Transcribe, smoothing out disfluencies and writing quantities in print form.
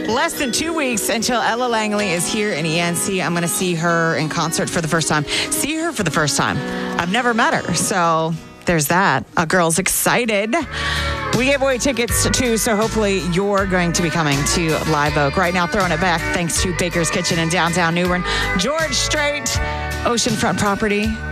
Less than 2 weeks until Ella Langley is here in ENC. I'm going to see her in concert for the first time. See her for the first time. I've never met her, so there's that. A girl's excited. We gave away tickets too, so hopefully you're going to be coming to Live Oak. Right now, throwing it back thanks to Baker's Kitchen in downtown New Bern. George Strait, oceanfront property.